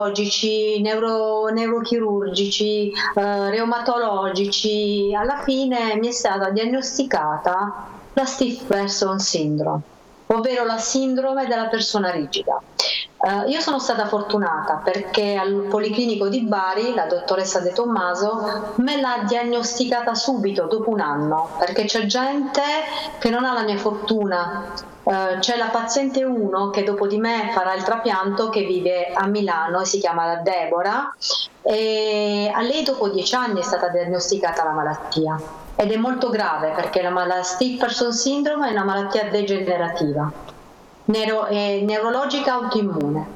neurochirurgici, reumatologici, alla fine mi è stata diagnosticata la Stiff Person Syndrome, ovvero la sindrome della persona rigida. Io sono stata fortunata perché al Policlinico di Bari la dottoressa De Tommaso me l'ha diagnosticata subito, dopo un anno, perché c'è gente che non ha la mia fortuna. C'è la paziente 1 che dopo di me farà il trapianto, che vive a Milano e si chiama Deborah, e a lei dopo 10 anni è stata diagnosticata la malattia ed è molto grave perché la Stiff Person Syndrome è una malattia degenerativa, neurologica autoimmune.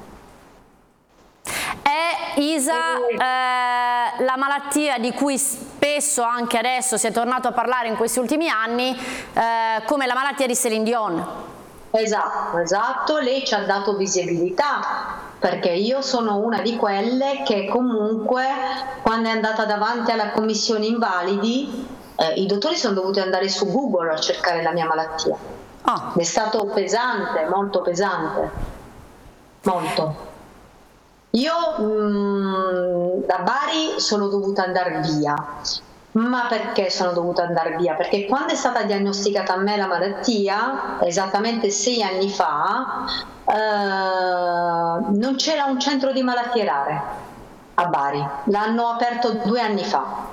È, Isa, la malattia di cui spesso anche adesso si è tornato a parlare in questi ultimi anni, come la malattia di Céline Dion. Esatto, lei ci ha dato visibilità, perché io sono una di quelle che comunque, quando è andata davanti alla commissione invalidi, i dottori sono dovuti andare su Google a cercare la mia malattia. È stato pesante, molto pesante, molto. Io da Bari sono dovuta andare via. Ma perché sono dovuta andare via? Perché quando è stata diagnosticata a me la malattia, esattamente 6 anni fa, non c'era un centro di malattie rare a Bari, l'hanno aperto 2 anni fa.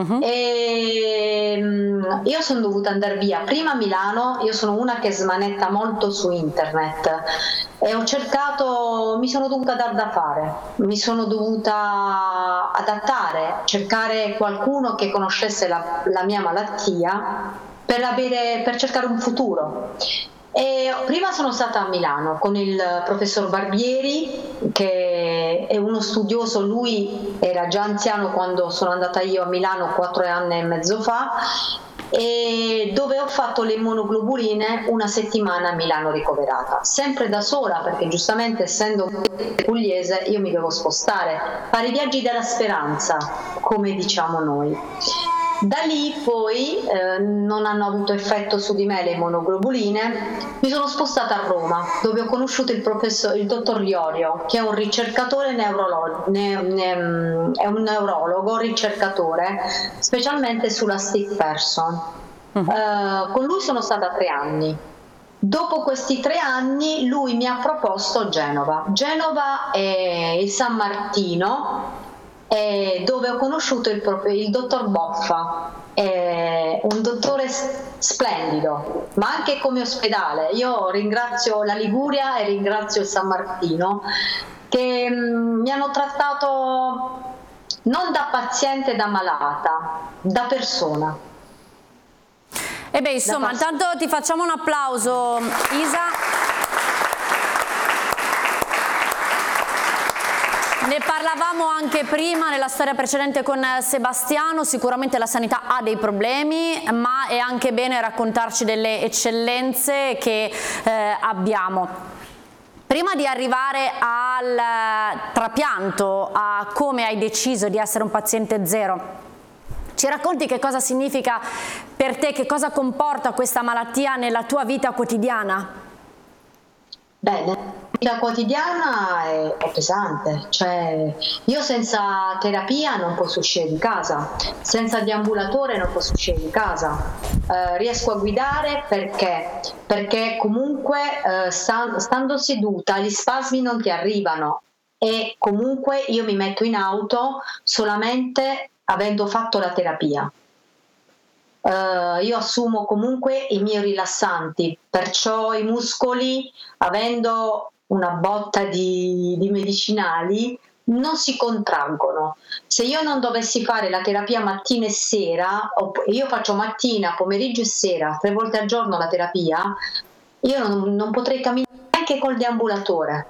E io sono dovuta andare via prima a Milano. Io sono una che smanetta molto su internet e ho cercato, mi sono dovuta dar da fare, mi sono dovuta adattare, cercare qualcuno che conoscesse la mia malattia per cercare un futuro. E prima sono stata a Milano con il professor Barbieri, che è uno studioso. Lui era già anziano quando sono andata io a Milano 4 anni e mezzo fa, e dove ho fatto le immunoglobuline una settimana a Milano ricoverata, sempre da sola, perché giustamente essendo pugliese io mi devo spostare, fare i viaggi della speranza, come diciamo noi. Da lì poi non hanno avuto effetto su di me le immunoglobuline, mi sono spostata a Roma, dove ho conosciuto il dottor Iorio, che è un ricercatore è un neurologo ricercatore, specialmente sulla Stiff Person. Con lui sono stata 3 anni. Dopo questi 3 anni lui mi ha proposto Genova. Genova è il San Martino, dove ho conosciuto il dottor Boffa, un dottore splendido, ma anche come ospedale. Io ringrazio la Liguria e ringrazio il San Martino, che mi hanno trattato non da paziente, da malata, da persona. E beh, insomma, intanto ti facciamo un applauso, Isa. Ne parlavamo anche prima nella storia precedente con Sebastiano. Sicuramente la sanità ha dei problemi, ma è anche bene raccontarci delle eccellenze che abbiamo. Prima di arrivare al trapianto, a come hai deciso di essere un paziente zero, ci racconti che cosa significa per te, che cosa comporta questa malattia nella tua vita quotidiana? Bene. La vita quotidiana è pesante, cioè io senza terapia non posso uscire di casa, senza deambulatore non posso uscire di casa. Riesco a guidare perché comunque stando seduta gli spasmi non ti arrivano, e comunque io mi metto in auto solamente avendo fatto la terapia. Io assumo comunque i miei rilassanti, perciò i muscoli, avendo una botta di medicinali, non si contraggono. Se io non dovessi fare la terapia mattina e sera, io faccio mattina, pomeriggio e sera, 3 volte al giorno la terapia, io non potrei camminare neanche col deambulatore,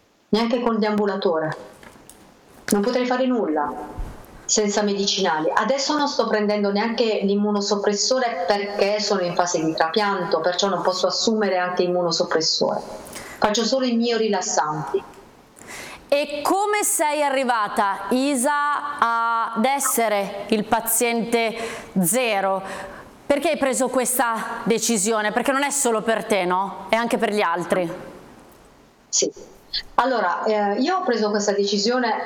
non potrei fare nulla senza medicinali. Adesso non sto prendendo neanche l'immunosoppressore perché sono in fase di trapianto, perciò non posso assumere anche immunosoppressore. Faccio solo i miei rilassanti. E come sei arrivata, Isa, ad essere il paziente zero? Perché hai preso questa decisione? Perché non è solo per te, no? È anche per gli altri. Sì. Allora, io ho preso questa decisione